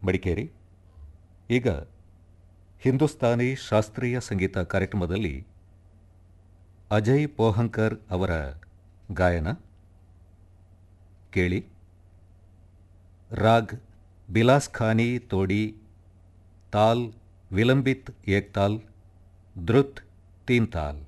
ಮಡಿಕೇರಿ. ಈಗ ಹಿಂದೂಸ್ತಾನಿ ಶಾಸ್ತ್ರೀಯ ಸಂಗೀತ ಕಾರ್ಯಕ್ರಮದಲ್ಲಿ ಅಜಯ್ ಪೋಹಂಕರ್ ಅವರ ಗಾಯನ ಕೇಳಿ. ರಾಗ್ ಬಿಲಾಸ್ ಖಾನಿ ತೋಡಿ, ತಾಲ್ ವಿಲಂಬಿತ್ ಏಕ್ ತಾಲ್, ದ್ರುತ್ ತೀನ್ ತಾಲ್.